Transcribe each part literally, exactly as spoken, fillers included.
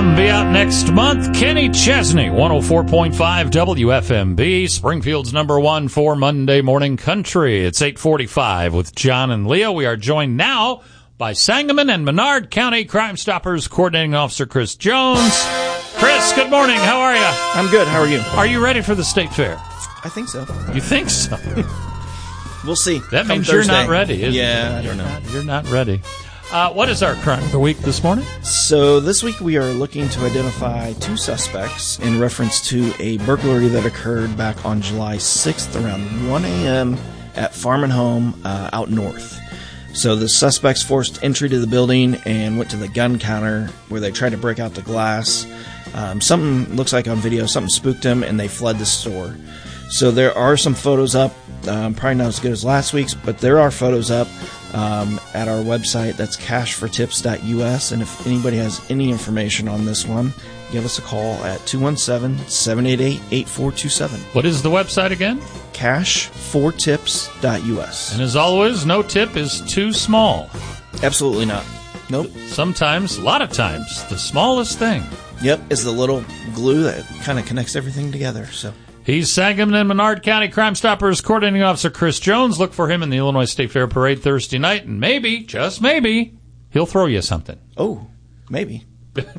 Album be out next month. Kenny Chesney, one oh four point five W F M B, Springfield's number one for Monday Morning Country. It's eight forty-five with John and Leo. We are joined now by Sangamon and Menard County Crime Stoppers Coordinating Officer Chris Jones. Chris, good morning. How are you? I'm good. How are you? Are you ready for the state fair? I think so. You think so? We'll see. That Come means Thursday. you're not ready, isn't yeah, it? I don't know. Not, you're not ready. Uh, what is our crime of the week this morning? So this week we are looking to identify two suspects in reference to a burglary that occurred back on July sixth around one a.m. at Farm and Home uh, out north. So the suspects forced entry to the building and went to the gun counter where they tried to break out the glass. Um, something looks like on video, something spooked them and they fled the store. So there are some photos up, um, probably not as good as last week's, but there are photos up um, at our website. That's cash for tips dot U S. And if anybody has any information on this one, give us a call at two one seven, seven eight eight, eight four two seven. What is the website again? cash for tips dot U S. And as always, no tip is too small. Absolutely not. Nope. Sometimes, a lot of times, the smallest thing. Yep, is the little glue that kind of connects everything together. So he's Sangamon and Menard County Crime Stoppers Coordinating Officer Chris Jones. Look for him in the Illinois State Fair Parade Thursday night, and maybe, just maybe, he'll throw you something. Oh, maybe.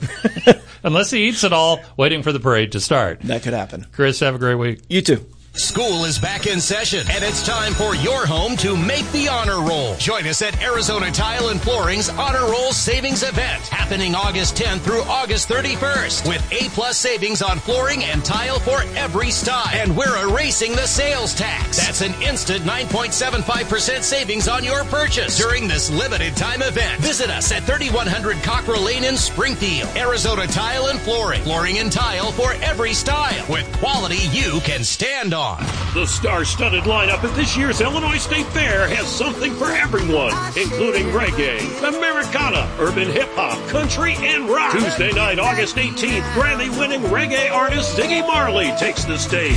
Unless he eats it all, waiting for the parade to start. That could happen. Chris, have a great week. You too. School is back in session, and it's time for your home to make the honor roll. Join us at Arizona Tile and Flooring's Honor Roll Savings Event, happening August tenth through August thirty-first, with A-plus savings on flooring and tile for every style. And we're erasing the sales tax. That's an instant nine point seven five percent savings on your purchase during this limited time event. Visit us at thirty-one hundred Cockrell Lane in Springfield. Arizona Tile and Flooring. Flooring and tile for every style, with quality you can stand on. The star-studded lineup at this year's Illinois State Fair has something for everyone, including reggae, Americana, urban hip-hop, country, and rock. Tuesday night, August eighteenth, Grammy-winning reggae artist Ziggy Marley takes the stage.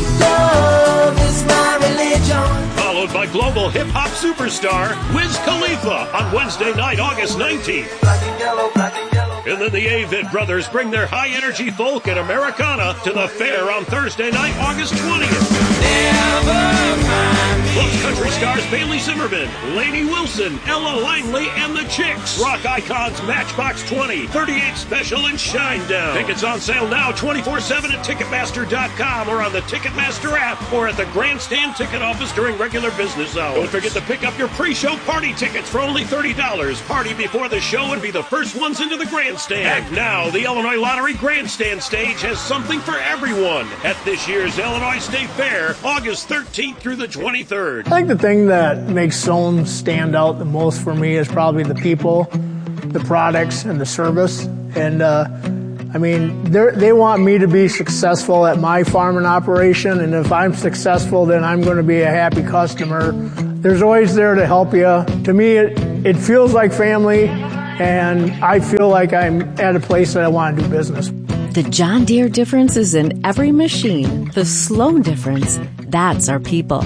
Love is my religion. Followed by global hip-hop superstar Wiz Khalifa on Wednesday night, August nineteenth. Black and yellow, black and yellow. And then the Avett Brothers bring their high-energy folk and Americana to the fair on Thursday night, August twentieth. Plus country stars Bailey Zimmerman, Lainey Wilson, Ella Langley, and the Chicks. Rock icons Matchbox twenty, thirty-eight Special, and Shinedown. Tickets on sale now twenty-four seven at Ticketmaster dot com or on the Ticketmaster app or at the Grandstand Ticket Office during regular business hours. Don't forget to pick up your pre-show party tickets for only thirty dollars. Party before the show and be the first ones into the Grandstand. And now, the Illinois Lottery Grandstand stage has something for everyone at this year's Illinois State Fair, August thirteenth through the twenty-third. I think the thing that makes Sohn stand out the most for me is probably the people, the products, and the service. And, uh, I mean, they want me to be successful at my farming operation, and if I'm successful, then I'm going to be a happy customer. There's always there to help you. To me, it, it feels like family, and I feel like I'm at a place that I want to do business. The John Deere difference is in every machine. The Sloan difference, that's our people.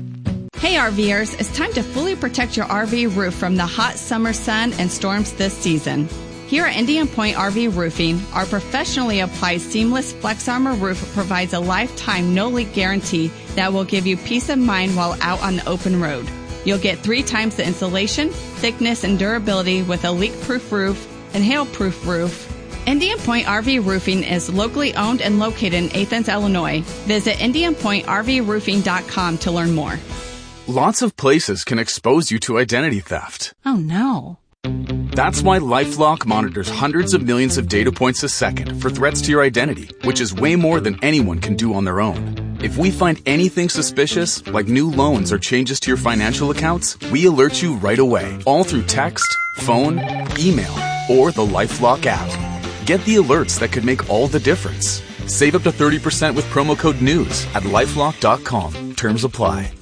Hey RVers, it's time to fully protect your R V roof from the hot summer sun and storms this season. Here at Indian Point R V Roofing, our professionally applied seamless Flex Armor roof provides a lifetime no-leak guarantee that will give you peace of mind while out on the open road. You'll get three times the insulation, thickness, and durability with a leak-proof roof and hail-proof roof. Indian Point R V Roofing is locally owned and located in Athens, Illinois. Visit indian point r v roofing dot com to learn more. Lots of places can expose you to identity theft. Oh no. That's why LifeLock monitors hundreds of millions of data points a second for threats to your identity, which is way more than anyone can do on their own. If we find anything suspicious, like new loans or changes to your financial accounts, we alert you right away, all through text, phone, email, or the LifeLock app. Get the alerts that could make all the difference. Save up to thirty percent with promo code NEWS at lifelock dot com. Terms apply.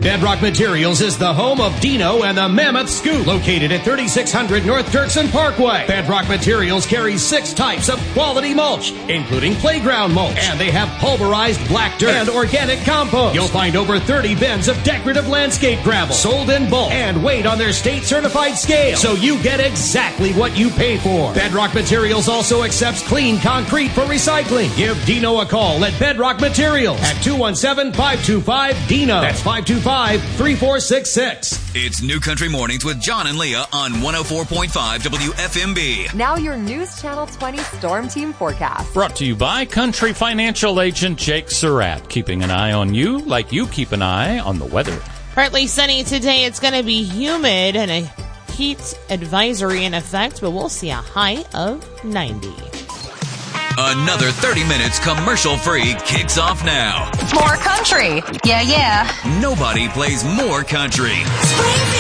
Bedrock Materials is the home of Dino and the Mammoth Scoop, located at thirty-six hundred North Dirksen Parkway. Bedrock Materials carries six types of quality mulch, including playground mulch, and they have pulverized black dirt and organic compost. You'll find over thirty bins of decorative landscape gravel, sold in bulk and weighed on their state-certified scale, so you get exactly what you pay for. Bedrock Materials also accepts clean concrete for recycling. Give Dino a call at Bedrock Materials at two one seven, five two five, D I N O. That's five two five, three four six six. It's New Country Mornings with John and Leah on one oh four point five W F M B. Now your News Channel twenty Storm Team forecast. Brought to you by Country Financial Agent Jake Surratt, keeping an eye on you like you keep an eye on the weather. Partly sunny today. It's going to be humid and a heat advisory in effect, but we'll see a high of ninety. Another thirty minutes commercial-free kicks off now. More country. Yeah, yeah. Nobody plays more country. Springfield.